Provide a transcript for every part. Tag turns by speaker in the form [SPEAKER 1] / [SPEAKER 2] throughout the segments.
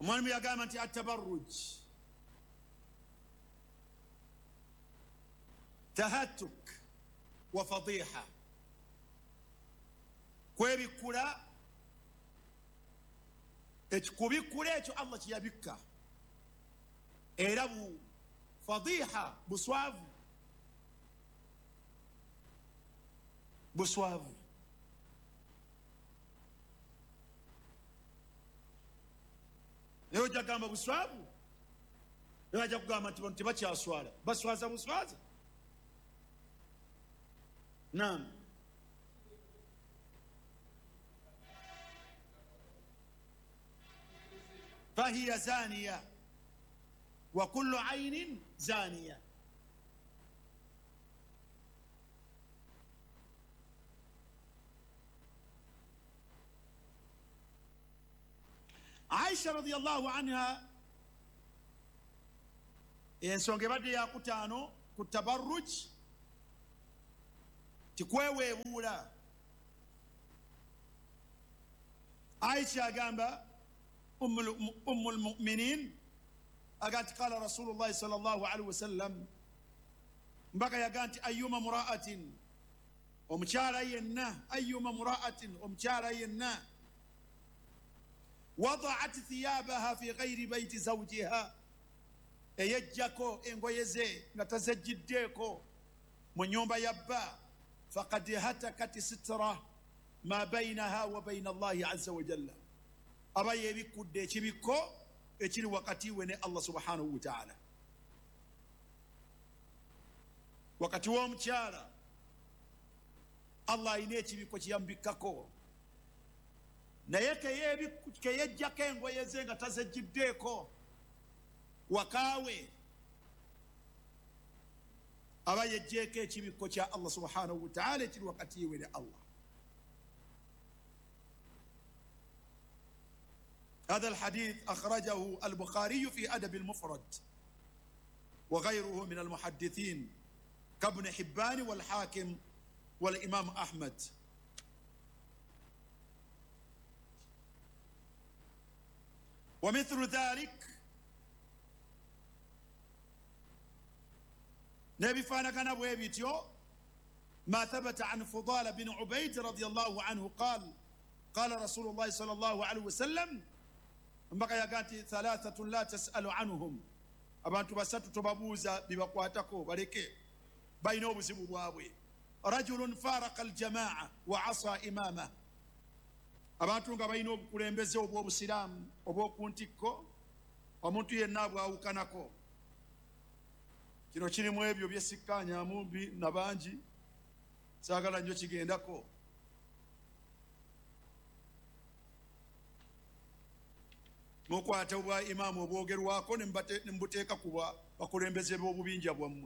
[SPEAKER 1] omwalimu yagamba nti atabarruj tahattuk wa fadiha, kwebikula ekikubikula ekyo Allah kiyabikka, era bu fadiha buswavu, buswavu. Naye ojja kugamba buswavu, naye ajja kugamba nti bano tebakyaswala, baswaza buswaza. Naam. fahiya zaniya wa kullu aynin zaniya. Aisha radiyallahu anha ensonga ebadde yakutaano ku tabarruj tikweweebuula. Aisha agamba ummul mu'minin agati qala rasulullahi sallallahu alaihi wasallam, mbaka yaganti ayyuma mura'atin, omukyala yenna, ayyuma mura'atin, omukyala yenna wada'at thiyabaha fi ghairi bayti zawjiha, eyejjako engoye ze nga tazejjiddeeko mu nyumba yabba, faqad hatakat sitra ma bainaha wa baina Allahi azza wa jalla, aba yebikudde ekibikko ekiri wakati we ne Allah subhanahu wa ta'ala. Wakati w'omukyala Allah alina ekibikko kiyambikkako, naye keyejjako engoye ze nga tazejjiddeeko wakaawe, aba yejjeeko ekibikko kya Allah subhanahu wa ta'ala ekiri wakati we ne Allah. هذا الحديث أخرجه البخاري في أدب المفرد وغيره من المحدثين كابن حبان والحاكم والإمام أحمد. ومثل ذلك نبي فانا كان أبو يبيتيو ما ثبت عن فضال بن عبيد رضي الله عنه قال رسول الله صلى الله عليه وسلم mbaka yaganti thalathatun la tasalu anhum, abantu basatu tobabuuza bibakwatako baleke, balina obuzibu bwabwe. Rajulun faraqa aljamaa wa asa imama, abantu nga balina obukulembeze obw'obusiraamu obw'okuntikko, omuntu yenna bwawukanako. Kino kirimu ebyo byesikkaanyaamu na bangi, saagala nnyo kigendako. Mukwata obwa imaamu obwogerwako ne mbuteeka kuba bakulembeze b'obubinja bwammwe.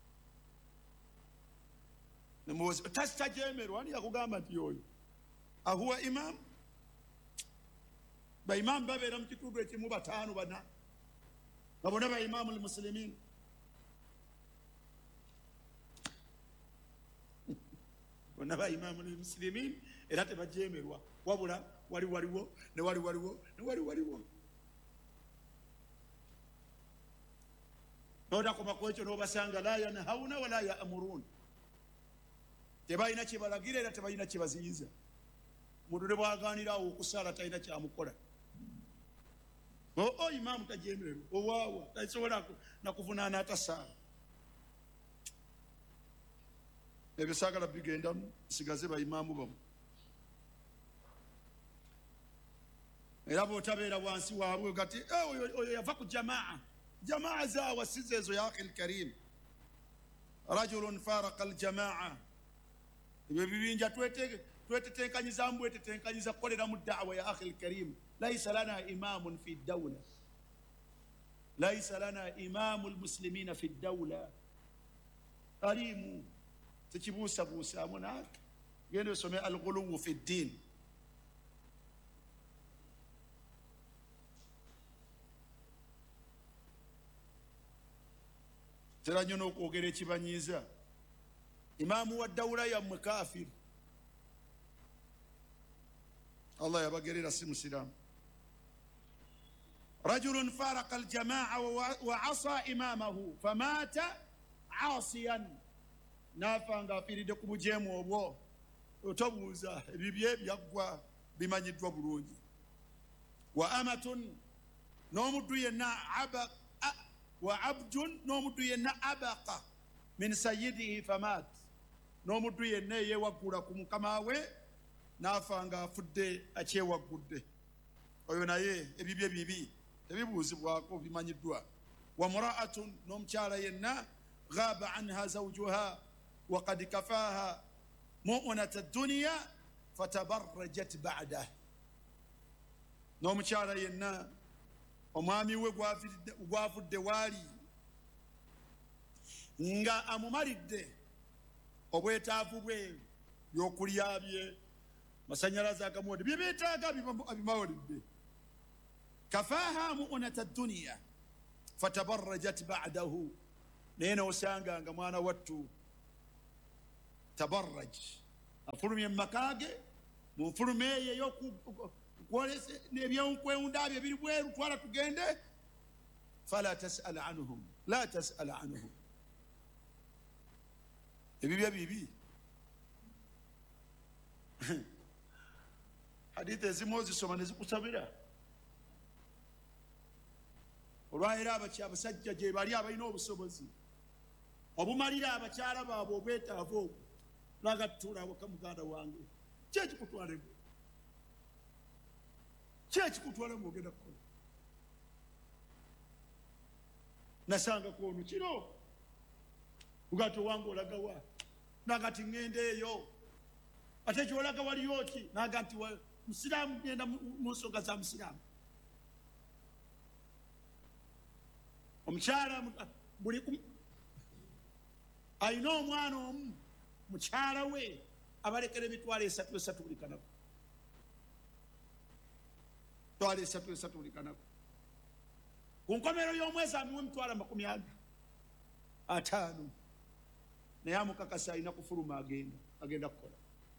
[SPEAKER 1] Tasitajeemerwa, ani yakugamba nti oyo ahuwa imaamu? Baimaamu babeera mu kitundu ekimu bataano bana, nga bonna baimaamu lmusilimin. Bonna baimaamu lmusilimin era tebajeemerwa, wabula waliwo ne waliwo. Nodakoma ku ekyo n'obasanga la yanhauna wala ya'murun, tebalina kyebalagira era tebalina kyebaziyiza. Omuntu ne bwagaanirawo okusaala talina kyamukola. Imaamu tajeemererwa, owaawa tasobola nakuvunaana atasaala. Ebyo saagala bigendamu, sigaze baimaamu bamu. Era bw'otabeera wansi waabwe gati oyo yava ku jamaa. جماعة زا وسيزو يا أخي الكريم. رجل فارق الجماعة بيبينجا تويتتنكانيزا مبويتتنكانيزا قولنا مدعوة يا أخي الكريم. ليس لنا إمام في الدولة، ليس لنا إمام المسلمين في الدولة. قريم تجيبوسا بوسا مناك ينسمي الغلو في الدين. Tera nnyo n'okwogera ekibanyiiza. Imaamu wa dawula yammwe kafiri, Allah yabagerera si musiraamu. رجل فارق الجماعة وعصى إمامه فمات عاصيا نافanga firidde ku bujeemu obwo otobuuza ebibye byaggwa bimanyiddwa bulungi wa amatun n'omuddu yenna wa abdun n'omuddu yenna abaqa min sayyidihi famat n'omuddu yenna eyeewaggula ku mukama we naafanga afudde akyewaggudde oyo naye ebibye bibi tebibuuzibwako bimanyiddwa wa muraatun n'omukyala yenna ghaba anha zawjuha وقد كفاها مؤنة الدنيا فتبرجت بعده n'omukyala yenna omwami we gwavudde waali nga amumalidde obwetaavu bwe byokulya bye masanyalaze agamuwadde byebeetaaga abimawulidde kafaaha mu'unata dduniya fatabarrajat ba'dahu naye n'osanga nga mwana wattu tabarraj afulumye mumakaage munfulume eyo ey'okwolesa n'ebyokwewunda bye biri bweru twala tugende fala tas'al anhum la tas'al anhum ebibya bibi hadithi ezimu ozisoma nezikusabira olwaira abasajja gye bali abalina obusobozi obumalira abakyala baabwe obwetaavu obwo lwaga tutuula awaka muganda wange kyekikutwalemu ogenda kukola nasangako ono kiro ugati owange olagawa naga ti ŋŋenda eyo ate kyolaga waliyo ki naga nti musiraamu genda mu nsonga za musiraamu omukyala buli alina omwana omu mukyala we abalekera emitwalo 3 buli kanaku mitwalo 3 buli kanaku ku nkomero y'omwezi amuwa emitwalo 50 naye amukakasa alina kufuluma agenda kukola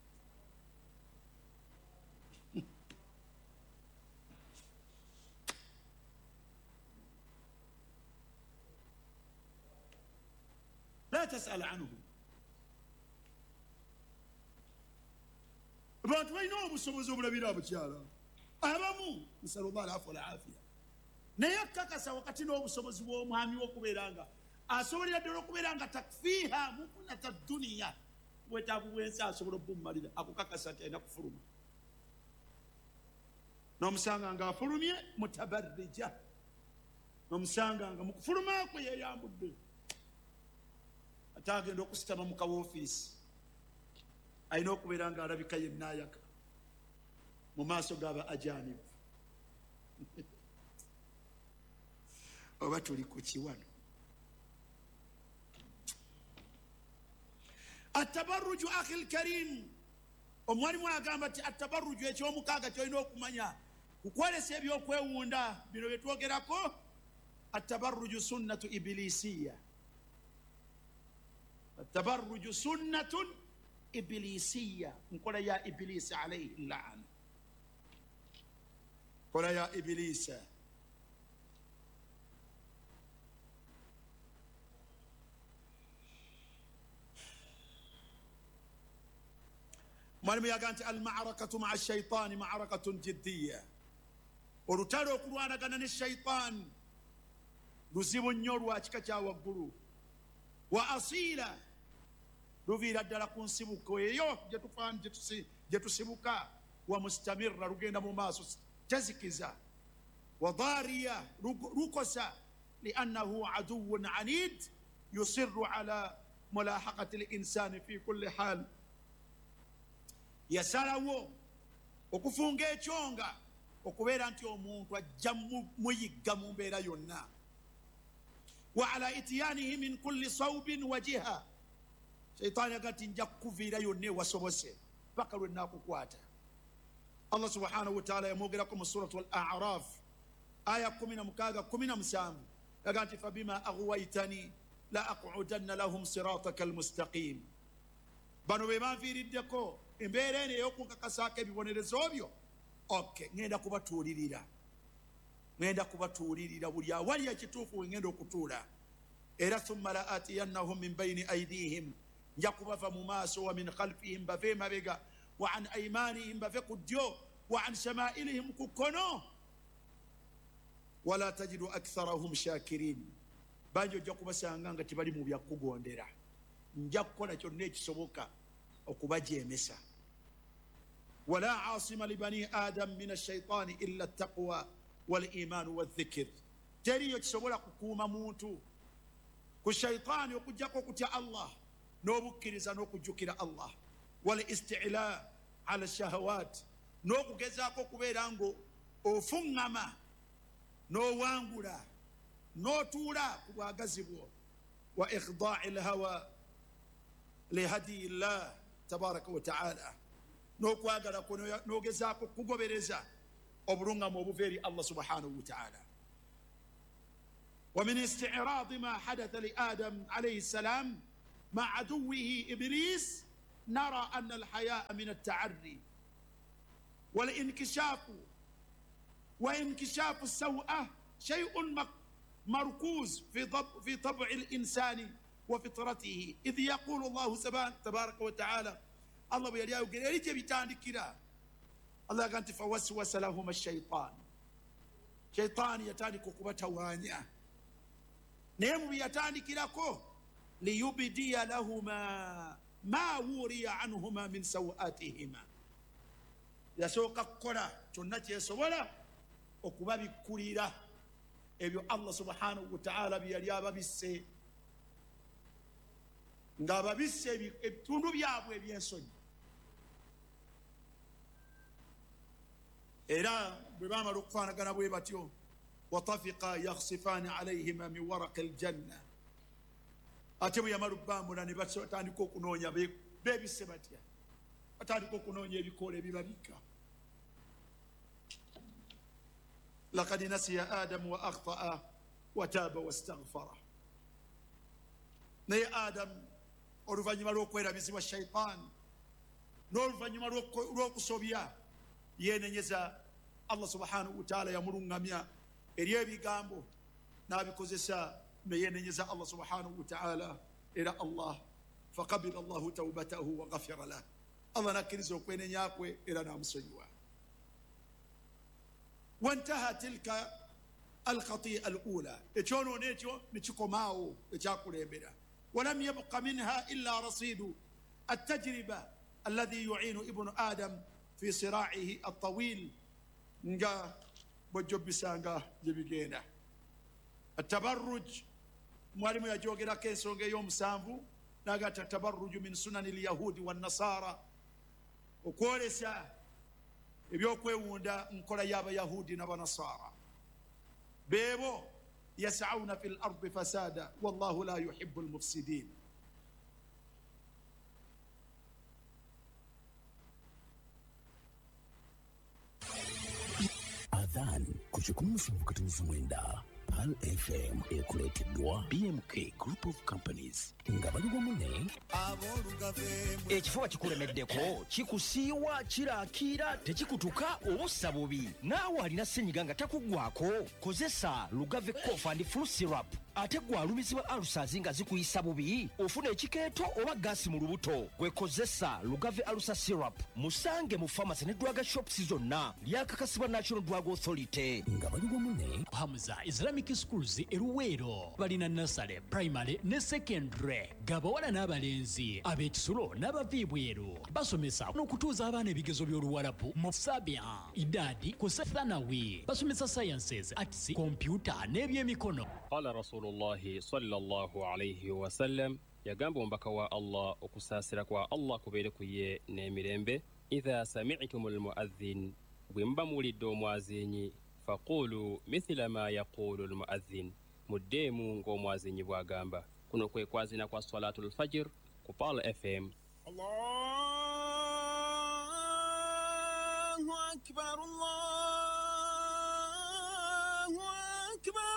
[SPEAKER 1] لا تسأل عنهم abantu balina obusobozi obulabira abakyala abamu nsallallahu alaihi wa afiya naye akakasa wakati n'obusobozi bw'omwami w'okubeera nga asobolera ddala okubeera nga takfiha mukunata duniya bwetaavu bwensi asobola obumumalira akukakasa nti alina kufuluma n'omusanga nga afulumye mutabarrija n'omusanga nga mu kufuluma kwe yeeyambudde ate agenda okusitama mu kawofiisi alina okubeera nga alabika yennaayaka mu maaso g'aba ajanibu oba tuli ku kiwano atabarruju akhi lkarimu omwalimu agamba nti atabarruju ekyomukaaga kyolina okumanya kukwolesa ebyokwewunda bino byetwogerako atabarruju sunnatu ibilisiya atabarruju sunnatun ibilisiya nkola ya ibilisi alayhi laan nkola ya ibilisa mwalimu yaga nti almarakatu maa shaitaani marakatun jiddiya olutalo okulwanagana ne shaitaani luzibu nnyo lwa kika kya waggulu wa asiila luviira ddala ku nsibuko eyo gye tusibuka wa mustamirra lugenda mu maaso tezikiza wa daariya lukosa liannahu aduwun anid yusirru ala mulahaqati linsani fi kulli hal yasalawo okufunga ekyonga okubeera nti omuntu ajja muyigga mu mbeera yonna wa ala itiyanihi min kulli sawbin wa jiha shaitaani agati nja kukuviira yonna ewasobose paka lwe naakukwata allah subhanahu wa taala yamwogerako mu suratu al-a'raf aya 16-17 yaga nti fabima aghwaytani la aqudanna lahum sirataka almustaqim bano be banviiriddeko embeera eno ey'okunkakasaako ebibonerezo byo ngenda kubatuulirira ngenda kubatuulirira buli awali ekituufu wengenda okutuula era thumma la atiyannahum min bayni aydihim nja kubava mu maaso wa min khalfihim bave mabega wa an aymanihim bave ku ddyo wa an shamailihim ku kkono wala tajidu aktharahum shakirin banjo ojja kubasanga nga tebali mu byakugondera nja kukola kyonna ekisoboka okubajeemesa wala asima libani adam min ashaitani illa attaqwa walimanu wadhikir teriyo kisobola kukuuma muntu ku shaitaani okugjako okutya allah n'obukkiriza n'okujjukira allah wal istila ala shahawat n'okugezaako okubeera ngo ofuŋŋama n'owangula n'otuula ku bwagazi bwo wa ikhdai lhawa lihadiyi llah tabaraka wa taala n'okwagala kwo n'ogezaako okugobereza obuluŋŋamu obuva eri allah subhanahu wa taala ومن استعراض ما حدث لآدم عليه السلام مع عدوه إبليس نرى أن الحياء من التعري وانكشاف السوءة شيء مركوز في طبع الإنسان وفطرته إذ يقول الله تبارك وتعالى الله بيليا يقول إليك بيتاني كلا الله قال فوسوس لهما الشيطان يتاني كوكبة وانيا نيمو بيتاني كلاكو ليبدي لهما ما وري عنهما من سوءاتهما يسوق القرى تنتي يسولا okuba bikkulira ebyo allah subhanahu wa ta'ala byali ababisse ng'ababisse ebitundu byabwe ebyensonyi era bwe baamala okufaanagana bwe batyo watafiqa yakhsifaani alayhima min waraqi aljanna ate bwe yamala obbambula ne batandika okunoonya beebisse batya batandika okunoonya ebikoola ebibabikka لقد نسي آدم وأخطأ وتاب واستغفر ني آدم oluvannyuma lw'okwerabizibwa shayitaani n'oluvannyuma lw'okusobya yeenenyeza allah subhanahu wa taala yamuluŋŋamya eri ebigambo n'abikozesa ne yeenenyeza allah subhanahu wa taala era allah faqabila allahu taubatahu wa ghafira lah allah nakkiriza okwenenya kwe era n'amusonyiwa وانتهى تلك الخطيئة الأولى اتشونو نيتشو نتشكو ماو اتشاكو ليبرا ولم يبق منها إلا رصيد التجربة الذي يعين ابن آدم في صراعه الطويل نجا بجوب سانجا جبيجينا التبرج معلم يا جوجرا كيسونجا يوم سامبو نجا التبرج من سنن اليهود والنصارى وكورسا ebyokwewunda nkola y'abayahudi n'abanasara beebo yas'awna fi lardi fasada wallahu la yuhibbu almufsidin
[SPEAKER 2] adhan ku 17 Pal FM ekuleeteddwa BMK Group of Companies nga bali wamu ne
[SPEAKER 3] ekifuba kikulemeddeko kikusiiwa kiraakira tekikutuka obussa bubi naawe alina ssenyiga nga takuggwako kozesa Lugave Cough and Flu Syrup ate gwalumizibwa alusazi nga zikuyisa bubi ofuna ekikeeto oba gaasi mu lubuto gwekozesa Lugave Alusa Syrup musange mu pharmacy ne drug shops zonna lyakakasibwa National Drug Authority
[SPEAKER 2] nga bali wamu ne
[SPEAKER 4] Hamza Islamic Schools eruweero balina nursery primary ne secondary gabawala n'abalenzi ab'ekisulo n'abaviibweru basomesa n'okutuuza abaana ebigezo by'oluwalabu mu sabia idadi kose thanawi basomesa sciences arts computer n'ebyemikono
[SPEAKER 5] qala rasulullahi sallallahu alayhi wasallam yagamba omubaka wa allah okusaasira kwa allah kubeere ku ye n'emirembe idha sami'tum almu'adhin bwe muba muwulidde omwazinyi faqulu mithla ma yaqulu almu'adhin muddeemu ng'omwazinyi bw'agamba kuno kwe kwazina kwa salatul fajr ku Pal FM
[SPEAKER 6] Allahu akbar Allahu akbar